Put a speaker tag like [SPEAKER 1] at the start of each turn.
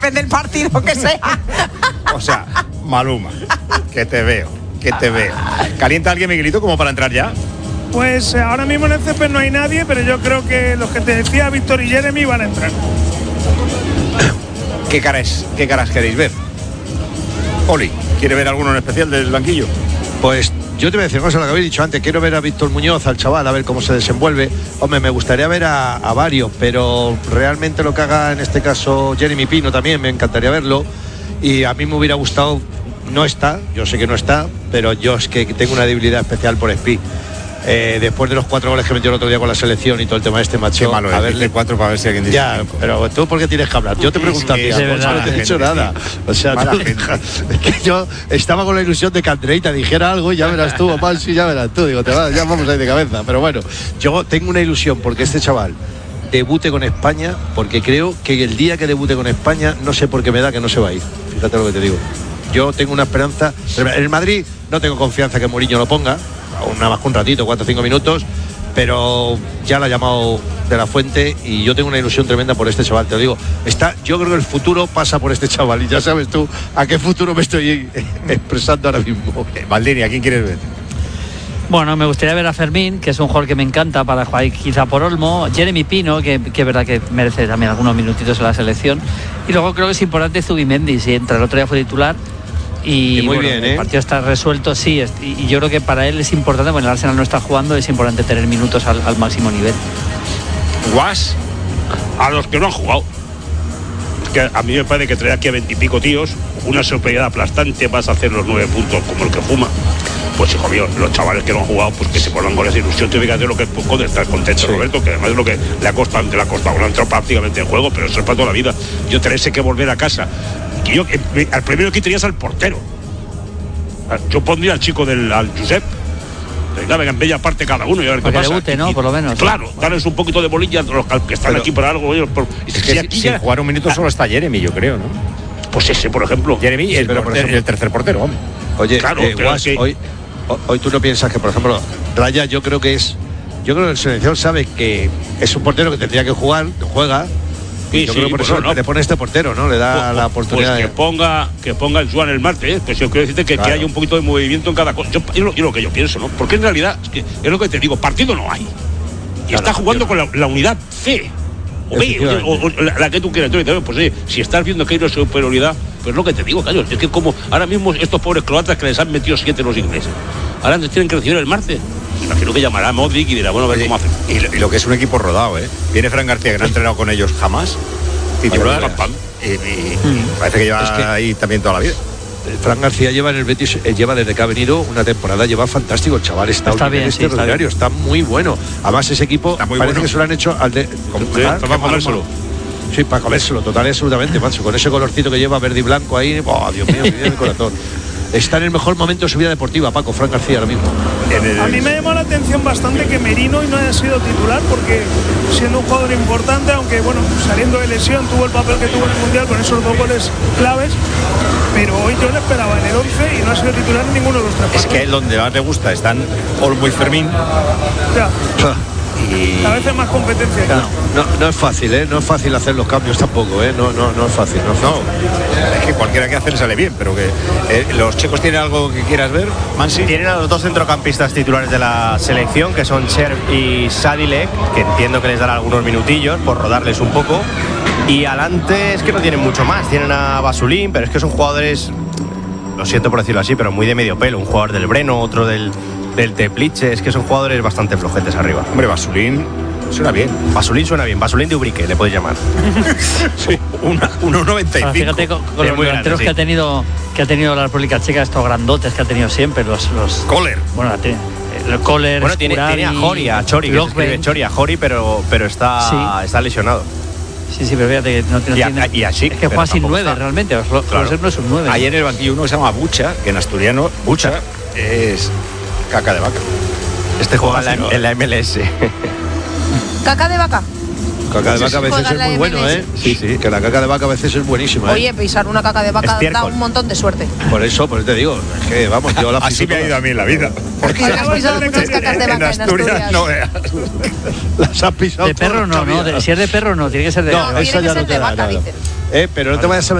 [SPEAKER 1] depende del partido que sea.
[SPEAKER 2] O sea, Maluma, que te veo. ¿Calienta alguien, Miguelito, como para entrar ya?
[SPEAKER 3] Pues ahora mismo en el césped no hay nadie, pero yo creo que los que te decía Víctor y Jeremy van a entrar.
[SPEAKER 2] ¿Qué caras queréis ver? Oli, ¿quiere ver alguno en especial del banquillo?
[SPEAKER 4] Pues yo te voy a decir una cosa, lo que habéis dicho antes, quiero ver a Víctor Muñoz, al chaval, a ver cómo se desenvuelve. Hombre, me gustaría ver a varios, pero realmente lo que haga en este caso Jeremy Pino también, me encantaría verlo. Y a mí me hubiera gustado, no está, yo sé que no está, pero yo es que tengo una debilidad especial por Espí. Después de los 4 goles que metió el otro día con la selección y todo el tema de este macho,
[SPEAKER 2] qué malo
[SPEAKER 4] a verle
[SPEAKER 2] 4 para ver si alguien dice
[SPEAKER 4] ya,
[SPEAKER 2] 5.
[SPEAKER 4] pero tú ¿por qué tienes que hablar? Yo te pregunto a ti, no te he dicho nada. O sea, es que yo estaba con la ilusión de que Andreita dijera algo y ya verás tú, Omar, sí, ya verás tú, digo, ya vamos ahí de cabeza, pero bueno, yo tengo una ilusión porque este chaval debute con España, porque creo que el día que debute con España, no sé por qué me da que no se va a ir, fíjate lo que te digo. Yo tengo una esperanza. En el Madrid no tengo confianza que Mourinho lo ponga, nada más que un ratito, 4 o 5 minutos, pero ya lo ha llamado de la Fuente y yo tengo una ilusión tremenda por este chaval, te lo digo. Yo creo que el futuro pasa por este chaval y ya sabes tú a qué futuro me estoy expresando ahora mismo.
[SPEAKER 2] Maldini, ¿a quién quieres ver?
[SPEAKER 5] Bueno, me gustaría ver a Fermín, que es un jugador que me encanta para jugar quizá por Olmo. Jeremy Pino, que es verdad que merece también algunos minutitos en la selección. Y luego creo que es importante Zubimendi, si entra, el otro día fue titular. Y
[SPEAKER 4] muy
[SPEAKER 5] bueno,
[SPEAKER 4] bien,
[SPEAKER 5] el partido está resuelto, sí, y yo creo que para él es importante, bueno, el Arsenal no está jugando, es importante tener minutos al máximo nivel.
[SPEAKER 6] Guas, a los que no han jugado, que a mí me parece que traer aquí a 20 y pico tíos, una superioridad aplastante, vas a hacer los 9 puntos como el que fuma. Pues hijo mío, los chavales que no han jugado, pues que se pongan con esa ilusión. Te fíjate lo que es poco de estar contento, sí. Roberto, que además es lo que le ha costado, no ha entrado prácticamente en juego, pero eso es para toda la vida. Yo tenés que volver a casa. Y yo, al primero que tenías al portero. Yo pondría al chico al Josep. Venga, en bella parte cada uno y a ver qué pasa.
[SPEAKER 5] Debute, ¿no? Por lo menos.
[SPEAKER 6] Claro, darles un poquito de bolilla a los que están aquí por algo.
[SPEAKER 2] Es que sin jugar un minuto solo está Jeremy, yo creo, ¿no?
[SPEAKER 6] Pues ese, por ejemplo.
[SPEAKER 2] Jeremy, el tercer portero, hombre.
[SPEAKER 4] Oye,
[SPEAKER 6] claro,
[SPEAKER 4] Guas, hoy tú no piensas que, por ejemplo, Raya, yo creo que el selección sabe que es un portero que tendría que jugar, juega. Sí, yo creo que por eso le pone este portero, ¿no? Le da la oportunidad.
[SPEAKER 6] Pues que ponga el Joan el martes, pues yo quiero decirte que haya un poquito de movimiento en cada cosa. Es lo que yo pienso, ¿no? Porque en realidad, es lo que te digo, partido no hay. Y está jugando con la unidad C. O B, o la que tú quieras. Pues oye, si estás viendo que hay una superioridad, pues lo que te digo, Cayo, es que como ahora mismo estos pobres croatas que les han metido 7 los ingleses, ahora tienen que recibir el martes. Imagino que llamará a Modric y dirá, bueno, a ver cómo hacen.
[SPEAKER 2] Y lo que es un equipo rodado, ¿eh? Viene Fran García, que no ha entrenado con ellos jamás. Titular. Y parece que lleva ahí también toda la vida.
[SPEAKER 4] Fran García lleva en el Betis, lleva desde que ha venido una temporada, lleva fantástico. El chaval está bien, extraordinario, está muy bueno. Además, ese equipo parece bueno. Que se lo han hecho al de.
[SPEAKER 6] Para comérselo.
[SPEAKER 4] Sí, para comérselo, total y absolutamente, macho. Con ese colorcito que lleva verde y blanco ahí, oh, Dios mío, mi corazón. Está en el mejor momento de su vida deportiva, Paco, Fran García ahora mismo.
[SPEAKER 3] A mí me llamó la atención bastante que Merino no haya sido titular, porque siendo un jugador importante, aunque bueno, saliendo de lesión, tuvo el papel que tuvo en el Mundial con esos 2 goles claves, pero hoy yo le esperaba en el 11 y no ha sido titular en ninguno de los 3 partidos.
[SPEAKER 2] Es que es donde más le gusta, están Olmo y Fermín.
[SPEAKER 3] Ya. Y a veces más competencia.
[SPEAKER 4] No es fácil, ¿eh? No es fácil hacer los cambios tampoco, ¿eh? No es fácil.
[SPEAKER 2] No, es que cualquiera que hace le sale bien, pero que los checos tienen algo que quieras ver, Mansi.
[SPEAKER 7] Tienen a los 2 centrocampistas titulares de la selección, que son Cher y Sadilek, que entiendo que les dará algunos minutillos por rodarles un poco. Y adelante es que no tienen mucho más. Tienen a Basulín, pero es que son jugadores, lo siento por decirlo así, pero muy de medio pelo. Un jugador del Breno, otro del Teplice, es que son jugadores bastante flojetes arriba.
[SPEAKER 2] Hombre, Basulín suena bien.
[SPEAKER 7] Basulín suena bien, Basulín de Ubrique, le puedes llamar.
[SPEAKER 2] Sí, 1,95.
[SPEAKER 5] Fíjate con los delanteros sí. que ha tenido la República Checa, estos grandotes que ha tenido siempre, los
[SPEAKER 2] Kohler.
[SPEAKER 5] Bueno, el Kohler.
[SPEAKER 7] Bueno, tiene a Jori, a Chori, que se escribe Chori, a Jori, pero está lesionado.
[SPEAKER 5] Sí, pero fíjate que no tiene.
[SPEAKER 7] Y así.
[SPEAKER 5] Es que juega sin 9 realmente, claro. No es un 9.
[SPEAKER 2] Ahí en el banquillo uno que se llama Bucha, que en asturiano Bucha es caca de vaca.
[SPEAKER 7] Este juega en la MLS.
[SPEAKER 1] ¿Caca de vaca?
[SPEAKER 4] Caca de vaca a veces es muy bueno, ¿eh? Sí, que la caca de vaca a veces es buenísima.
[SPEAKER 1] Oye, pisar una caca de vaca da un montón de suerte.
[SPEAKER 4] Por eso te digo, es que vamos, yo la
[SPEAKER 2] así me ha ido a mí en la vida.
[SPEAKER 1] Porque has pisado muchas cacas de vaca en Asturias.
[SPEAKER 2] No veas.
[SPEAKER 4] Las has pisado.
[SPEAKER 5] De perro no, si es de perro no, tiene que ser de vaca.
[SPEAKER 1] No, tiene que ser de vaca, dicen.
[SPEAKER 4] Pero no te vayas a